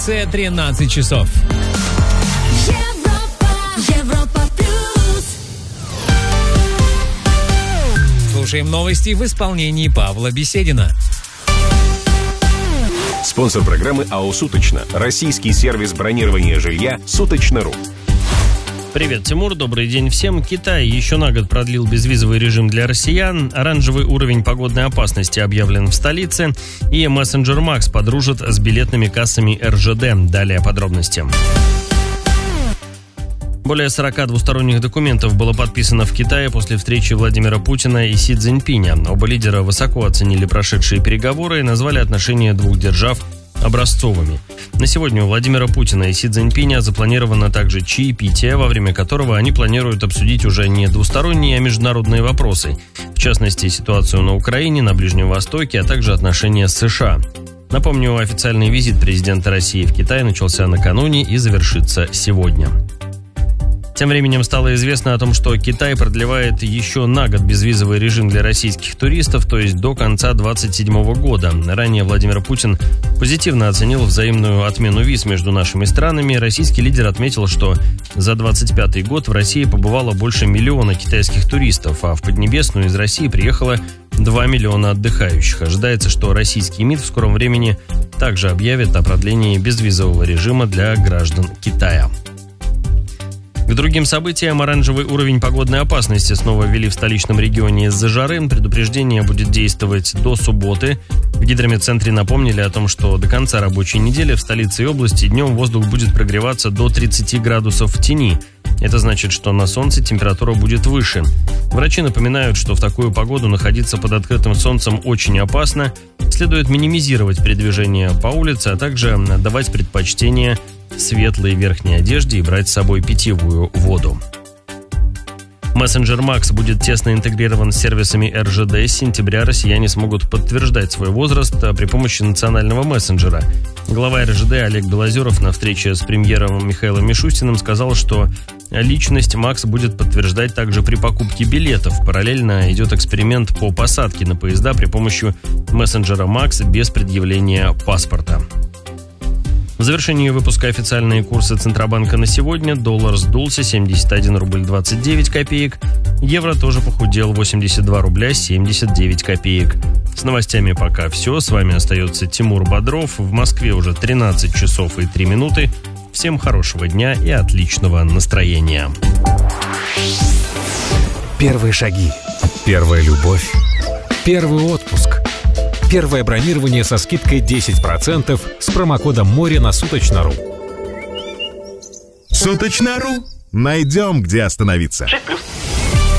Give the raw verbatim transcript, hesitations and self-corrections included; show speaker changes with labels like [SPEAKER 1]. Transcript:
[SPEAKER 1] столице тринадцать часов.
[SPEAKER 2] Европа, Европа плюс.
[SPEAKER 1] Слушаем новости в исполнении Павла Беседина.
[SPEAKER 3] Спонсор программы АО «Суточно». Российский сервис бронирования жилья «Суточно.ру».
[SPEAKER 4] Привет, Тимур, добрый день всем. Китай еще на год продлил безвизовый режим для россиян, оранжевый уровень погодной опасности объявлен в столице, и мессенджер Макс подружит с билетными кассами эр жэ дэ. Далее подробности. Более сорока двусторонних документов было подписано в Китае после встречи Владимира Путина и Си Цзиньпиня. Оба лидера высоко оценили прошедшие переговоры и назвали отношения двух держав образцовыми. На сегодня у Владимира Путина и Си Цзиньпиня запланировано также чаепитие, во время которого они планируют обсудить уже не двусторонние, а международные вопросы. В частности, ситуацию на Украине, на Ближнем Востоке, а также отношения с США. Напомню, официальный визит президента России в Китай начался накануне и завершится сегодня. Тем временем стало известно о том, что Китай продлевает еще на год безвизовый режим для российских туристов, то есть до конца двадцать седьмого года. Ранее Владимир Путин позитивно оценил взаимную отмену виз между нашими странами. Российский лидер отметил, что за двадцать пятый год в России побывало больше миллиона китайских туристов, а в Поднебесную из России приехало два миллиона отдыхающих. Ожидается, что российский МИД в скором времени также объявит о продлении безвизового режима для граждан Китая. К другим событиям: оранжевый уровень погодной опасности снова ввели в столичном регионе из-за жары. Предупреждение будет действовать до субботы. В гидрометцентре напомнили о том, что до конца рабочей недели в столице и области днем воздух будет прогреваться до тридцати градусов в тени. Это значит, что на солнце температура будет выше. Врачи напоминают, что в такую погоду находиться под открытым солнцем очень опасно. Следует минимизировать передвижение по улице, а также давать предпочтение светлой верхней одежде и брать с собой питьевую воду. Мессенджер Макс будет тесно интегрирован с сервисами эр жэ дэ. С сентября россияне смогут подтверждать свой возраст при помощи национального мессенджера. Глава эр жэ дэ Олег Белозеров на встрече с премьером Михаилом Мишустиным сказал, что личность Макс будет подтверждать также при покупке билетов. Параллельно идет эксперимент по посадке на поезда при помощи мессенджера Макс без предъявления паспорта. В завершении выпуска официальные курсы Центробанка на сегодня. Доллар сдулся семьдесят один рубль двадцать девять копеек. Евро тоже похудел восемьдесят два рубля семьдесят девять копеек. С новостями пока все. С вами остается Тимур Бодров. В Москве уже тринадцать часов и три минуты. Всем хорошего дня и отличного настроения.
[SPEAKER 5] Первые шаги. Первая любовь. Первый отпуск. Первое бронирование со скидкой десять процентов с промокодом море на Суточно.ру.
[SPEAKER 6] Суточно.ру. Найдем, где остановиться.
[SPEAKER 7] шесть плюс.